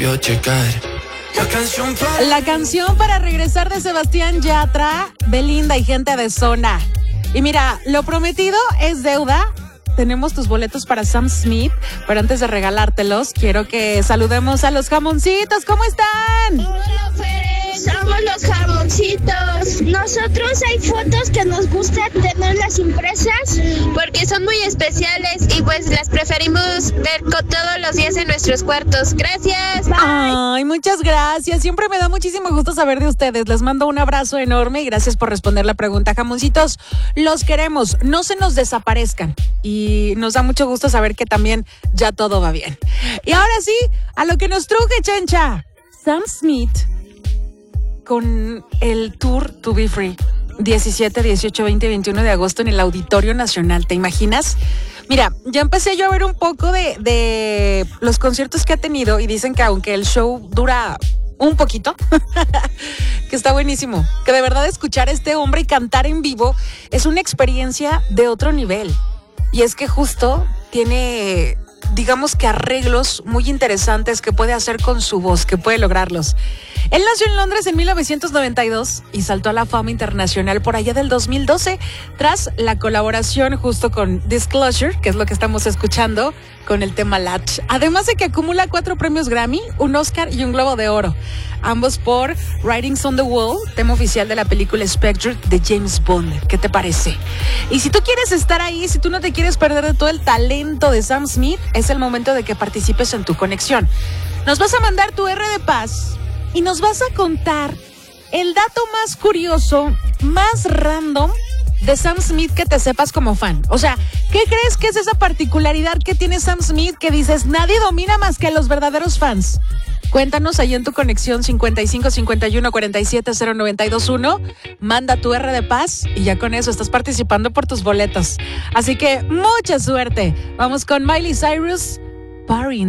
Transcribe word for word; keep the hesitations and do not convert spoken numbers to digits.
volvió a checar. La canción para... La canción para regresar de Sebastián Yatra, Belinda y gente de Zona. Y mira, lo prometido es deuda. Tenemos tus boletos para Sam Smith, pero antes de regalártelos, quiero que saludemos a los jamoncitos. ¿Cómo están? Hola, Pérez. Somos los jamoncitos. Nosotros hay fotos que nos gusta tenerlas impresas porque son muy especiales y pues las preferimos ver con todos los días en nuestros cuartos. Gracias. Bye. Ay, muchas gracias. Siempre me da muchísimo gusto saber de ustedes. Les mando un abrazo enorme y gracias por responder la pregunta. Jamoncitos, los queremos. No se nos desaparezcan. Y nos da mucho gusto saber que también ya todo va bien. Y ahora sí, a lo que nos truje, Chencha. Sam Smith con el Tour To Be Free. diecisiete, dieciocho, veinte y veintiuno de agosto en el Auditorio Nacional. ¿Te imaginas? Mira, ya empecé yo a ver un poco de, de los conciertos que ha tenido y dicen que aunque el show dura un poquito, que está buenísimo, que de verdad escuchar a este hombre y cantar en vivo es una experiencia de otro nivel. Y es que justo tiene, digamos que arreglos muy interesantes que puede hacer con su voz, que puede lograrlos. Él nació en Londres en mil novecientos noventa y dos y saltó a la fama internacional por allá del dos mil doce tras la colaboración justo con Disclosure, que es lo que estamos escuchando con el tema Latch. Además de que acumula cuatro premios Grammy, un Oscar y un Globo de Oro, ambos por Writings on the Wall, tema oficial de la película Spectre de James Bond. ¿Qué te parece? Y si tú quieres estar ahí, si tú no te quieres perder de todo el talento de Sam Smith, es el momento de que participes en tu conexión. Nos vas a mandar tu R de paz y nos vas a contar el dato más curioso, más random de Sam Smith que te sepas como fan. O sea, ¿qué crees que es esa particularidad que tiene Sam Smith que dices nadie domina más que los verdaderos fans? Cuéntanos ahí en tu conexión cincuenta y cinco, cincuenta y uno, cuarenta y siete, cero noventa y dos uno. Manda tu R de paz y ya con eso estás participando por tus boletos. Así que mucha suerte. Vamos con Miley Cyrus, Party in